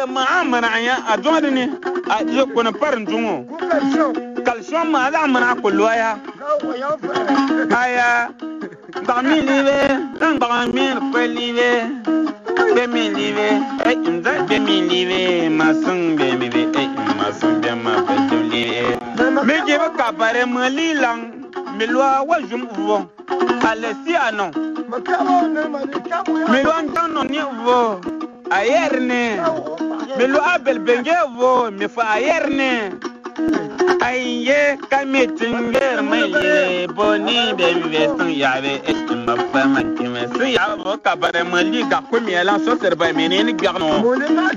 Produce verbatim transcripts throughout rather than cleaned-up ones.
ma mana ya a dole ne a je kuna farin tungo calcium ma za mana kullu ya aya ba mi live dan ba mi ko live be mi live ai inda be mi live ma sun be mi be ai ma sun be ma be live me je ba ka bare ma lilang me lo wa jum wo alesi anon me lo antan ni wo ayer ne me lo abel benge wo me fa ayer ne aye kametinge mai boni be veston yabe ma fa ma kime se ya bo ka bare mali ga ko mi ala so serba menene garno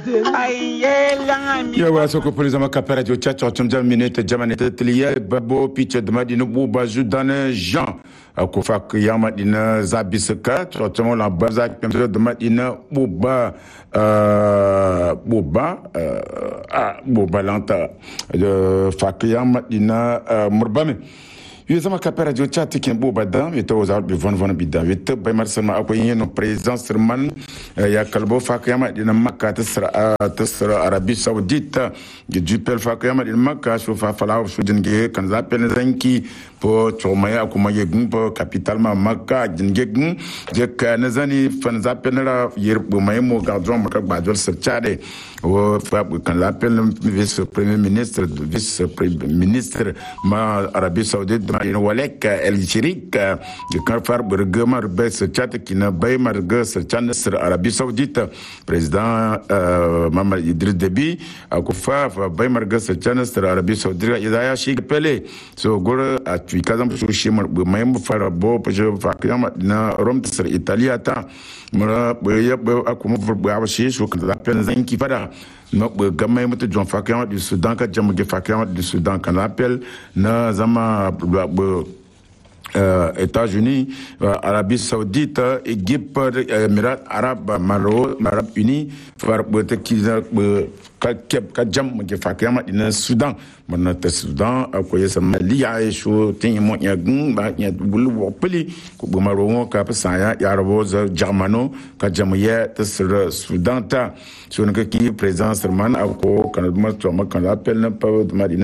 aye langa mi ya wa so ko police ma kapera jo chacho tumja minute jamane tliya babo piche de madino bu bazu dans Jean ko fak yama dina zabisaka traitement la baza de madina buba euh buba euh ah buba lanta de fak yama dina murbame yo zama kapera jo chati ken buba da yo to za bi von von bi da yo bay marsama akoy yeno président serman ya kalbo fak yama dina makka tasra tasra arabi saoudite de jupel fak yama dina makka so fa fala so dinge kan za pen zanki po chomaya kuma yegun po capital ma makka jingegun je kana zani fan za penra yerbu may mo gadron makka badol serchade o fa kan la pen vice premier ministre vice premier ministre ma Arabie Saoudite ma walek el shirik de kan far burgamar be serchate kina bay marga serchan sir Arabie Saoudite président Mamadou Idriss Déby akufa bay marga serchan sir Arabie Saoudite idaya shi pele so gor tu kazam so shimar bu mai mu fara bo pa je fa kiyama na rom tsar italia ta mara bu ya bu akuma bu ba shi so kan da pen zanki fada no bu gamai mutu jon fa kiyama du Sudan ka jamu ge fa kiyama du Sudan kan appel na zama bu Euh, États-Unis, euh, Arabie Saoudite, Égypte, Émirats Arabes, Maroc, Arabes Unis, faire peut-être qu'ils ont kep ka jam ke fakama ina Sudan mana ta Sudan ko yesa Mali ya sho tin mo ya gun ba ya bulu wo peli ko bu maro ka pa sa ya ya rabo za Germano ka jam ya ta Sudan ta so ne ki président serman ko kan ma to ma kan appel na pa de Madina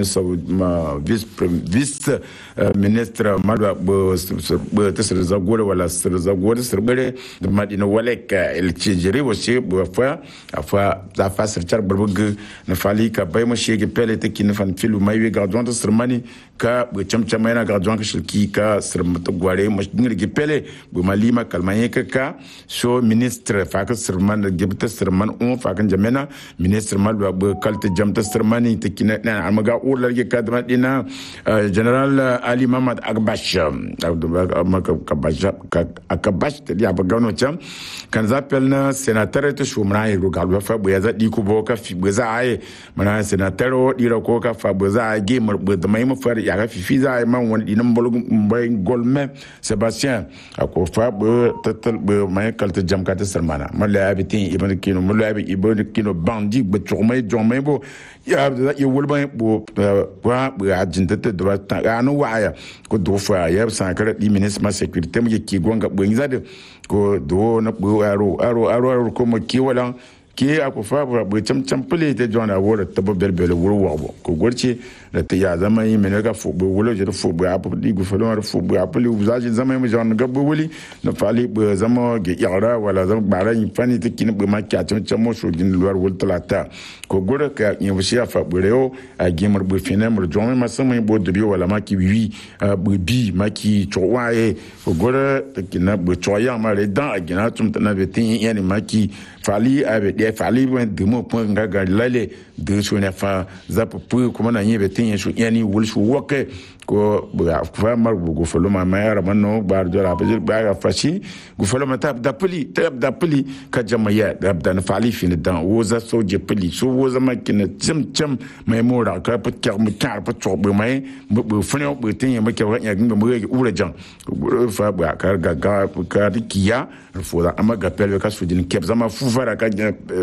ma vice vice ministre malwa bo ta sir za gore wala sir za gore sir bare de Madina walek el tijeri wo she bo fa fa za fa sir char barbu na fali ka bai ma shege pele te kin fan filu mai we gardon to sermani ka bu cham cham na gardon ka shilki ka sermata gware ma ngir pele bu malima kalmanye ka ka so ministre fa ka serman gebta serman on fa kan jamena ministre mal bu kalte jamta sermani te kin na amaga urlar ge ka dina general Ali Mamad Agbash Agbash Agbash te ya ba gano cham kan zapel na senateur te shumra yi rugal fa bu ya zadi ku bo ka fi za ai mana senator dira ko ka fa bo za ge mar bo da mai mafar ya ga fifi za ai man wani dinan bolgu bay golme Sebastien ko fa bo tatal bo mai kalta jam ka ta sermana mala abitin ibn kino mala abi ibn kino bandi bo chomay jomay bo ya da ye wolba bo wa bo ajin ta do ta anu waya ko do fa ya san kara di ministre ma sécurité mu ki gonga bo ngizade ko do na bo aro aro aro ko mo ki wala ki akufa bu cham cham pele te jona wora tabo belbele woro wabo ko gorchi da te ya zama yi mena ga fu bu wolo je fu bu apu di gu falo fu bu apu li uzaji zama yi jona ga bu woli na fali bu zama ge yara wala zama bara yi fani te kin bu ma kya cham cham mo so din luar wol talata ko gora ka yi wushi afa bu reo a gemar bu fina mo jona ma sama yi bo de bi wala ma ki wi bu bi ma ki chowaye ko gora te kin bu choya ma le dan a gina tum tana be tin yi ni ma ki fali avec des fali de mo point ngaga lale de so na fa za pu kuma na yebe tin so yani wul so woke ko ba fa mar go folo ma mayara manno bar jora ba ba fashi go folo ma tab da puli tab da puli ka jamaya da da fali fin dan woza so je puli so woza makina chim chim mai mora ka put kar mu kar put to be mai bu fune bu tin ma ke wa ya ginga mu ga ura jan fa ba ka ga ga ka dikiya fo da ama ga pelwe ka su din kep zama fu fara ka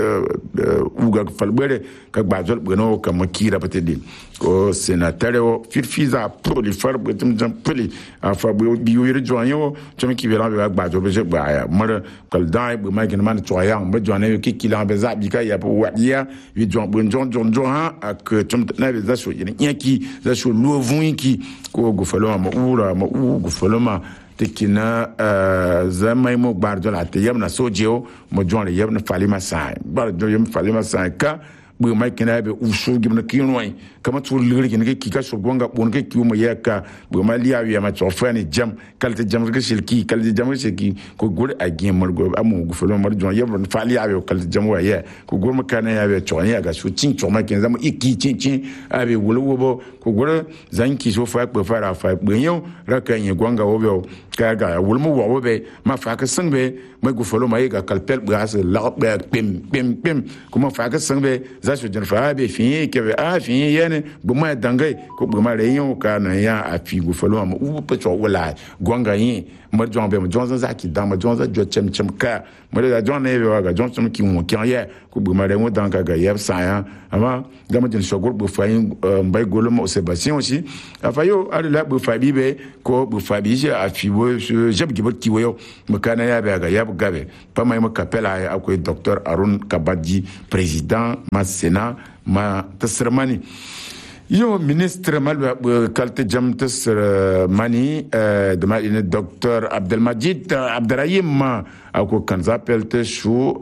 uga falbere ka gbazol beno ka makira patedi ko senateur firfiza poli far bu tum jam poli afa bu biwir joanyo tum ki bela ba gba jo be je gba ya mara kal dai bu ma kin man to yang ba joane ki ki la be za bi ka ya bu wa ya wi jon bu jon jon jon ha ak tum na be za so yin ki za so lo vun ki ko go falo ma ura ma u go falo ma tikina zamai mo gbarjo la te yam na sojeo mo jon le yam na fali ma sai bar jo yam fali ma sai ka bu mai kina be usu gimna kinwai kama tu liri kin ke kika so gonga bon ke kiuma yaka bu ma liya wi ma tsofani jam kalta jam ke silki kalta jam silki ko gure a gin margo amu gu folo mar jon yam fa liya wi kalta jam wa ye ko gure ma kana ya be tsoni ga su cin tsoma kin zama iki cin cin abe wulu wo ko gure zanki so fa ko fara fa bunyo raka yin gonga wo be ka ga wulu mo wo be ma fa ka sangbe ma gu folo ma ye ga kalpel ga se la be pim pim pim kuma fa ka sangbe za su jin fa be fin ke be a fin ye buma dangai ko buma reyon ka na ya afi gu falo ma u pe cho wala gonga yin ma jon be ma jon za ki dan ma jon za jo chem chem ka ma da jon ne be wa ga jon chem ki mo ki ya ko buma re mo dan ka ga yeb sa ya ama ga ma jin so gol bu fa yin mbay golo mo Sébastien aussi afa yo ala la bu fa bi be ko bu fa bi je afi wo jeb gi ki wo yo ma kana ya be ga yeb ga be pa mai ma kapela ya akoy docteur Arun Kabadji président ma Sénat ma tasrmani yo ministre malwa kalte jam tasrmani de ma ine docteur Abdelmajid Abderrahim ako kan zapel te shu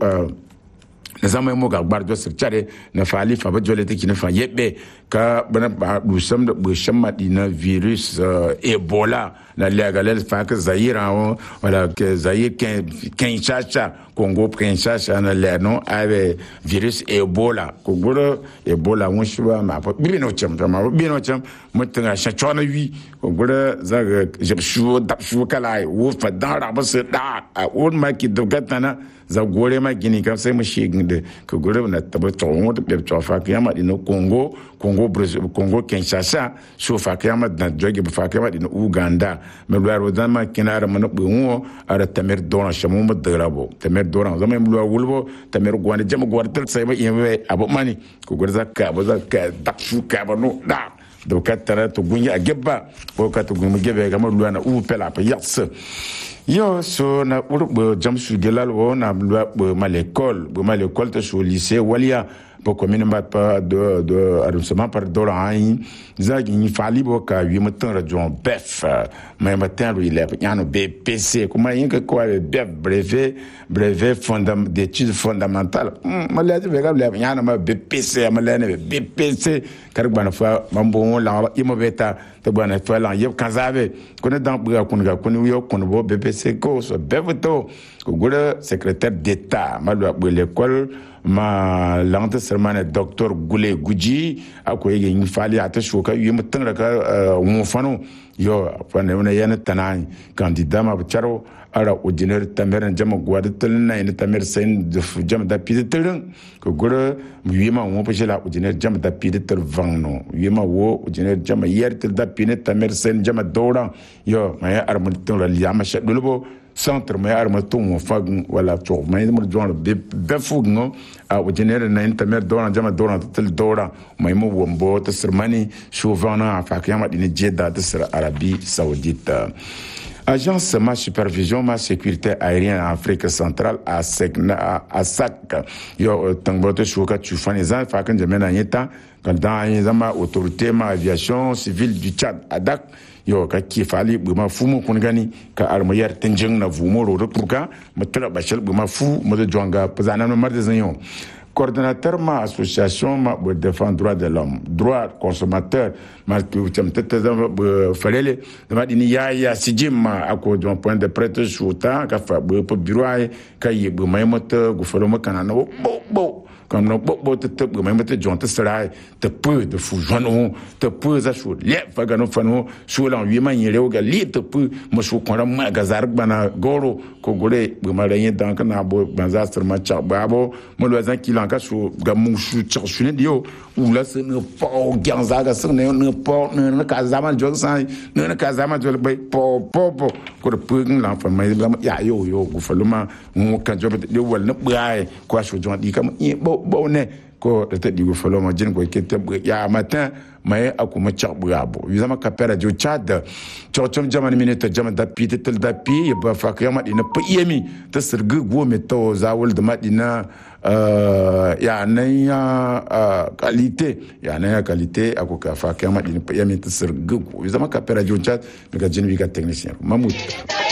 na zama mo ga gbarjo sirchare na fali fa ba jole take na fa yebbe ka bana ba dusam da bu shamma dina virus Ebola na legalel fa ka Zaire wala ke Zaire Kinshasa Congo Kinshasa na le no ave virus Ebola ko goro Ebola won shuba ma fa bi no cham ma bi no cham mutanga sha chona wi ko goro za ga jabshu da shu kala wo fa da ra ba se da on ma ki dogatana za gore ma gini kam sai mu shigin da ko gore na taba tsawon da be tsofa kiyama dino Congo Congo Brazil Congo Kinshasa so fa kiyama da joge fa kiyama dino Uganda me lo da ma kinara mana bunwo ara tamer dona shamu ma darabo tamer dona zama mu lo wulbo tamer gwana jama gwartal sai ba yembe abo mani ko gore zakka ba zakka dakshu ka ba no da do katara to gunya agebba ko ka to gunya gebe ga ma lo na u pela pa yats yo so na urbo jamsu gelal wo na bo ma l'école bo ma l'école te so lycée walia bo commune ma pa de de arrondissement par doran zagi ni fali bo ka wi mutan rajon bef mais matin lui il y a no B P C comment yin que quoi bef brevet brevet fondam d'études fondamentales ma la de ga le ya na ma B P C ma la ne B P C kar bana fa mambo la imo beta te bana fa la yeb kazabe ko ne dan bua kun ga kun yo kun bo B P C ko so beveto ko gura secrétaire d'état ma lo l'école ma lante sermane docteur Goulé Goudji ako yegi ni fali ata shoka yi mutun raka won fano yo fa ne wona yana tanani candidat ma charo ara ordinaire tamer jama gwada telna ina tamer sen de jama da pidetelen ko gora yima won pa jela ordinaire jama da pidetel vangno yima wo ordinaire jama yertel da pinet tamer sen jama dora yo ma ya arma ton la yama shadulbo centre mais arma ton fag wala to mais mo jono be be fugno a ordinaire na tamer dora jama dora tel dora mais mo wombo to sermani souvana fa kiyama dine jedda de ser Arabie Saoudite. Agence ma supervision ma sécurité aérienne en Afrique centrale à Segna à Sac yo tangbote shuka tufani za fa kan jamena yeta kan dan zama autorité ma aviation civile du Tchad adak yo ka kifali buma fumu kun gani ka armayar tinjin na vumo ro ruka mutala bashal buma fu mo de jonga pazana no mar de zanyo coordonnateur ma association ma pour défendre droit de l'homme droit consommateur ma que tu me tete falele ma dini ya ya sijima ako don point de prêtre chouta ka fa pour bureau ay ka yibu may mota go falo makana no bo bo comme no bo bo te te may mota jonte sera te peu de fou jono te peu za chou le fa gano fano chou la huit man yele o ga li te peu mo chou kon ma gazar bana goro ko gore bu ma reyen donc na bo banza sur ma cha babo mo lo zan ki lanka chou ga mu chou chou ne dio ou la se ne pa o ganza ga se ne ne pa ne ka zaman jog sai ne ka zaman jog bay po po po ko pe la fa mai ya yo yo go faluma mo kan job de wal ne bae ko chou jon di kam bo bo ne ko da ta digo falo ma jin ko ke te ya matin mai akuma chabu yabo yuzama kapera jo chad chochom jamani minute jama da pite tel da pi ba fakya ma dina pa yemi ta sirgu go meto zawul da madina ya nan ya qualité ya nan ya qualité ako ka fakya ma dina pa yemi ta sirgu yuzama kapera jo chad daga jin wi ga technicien mamut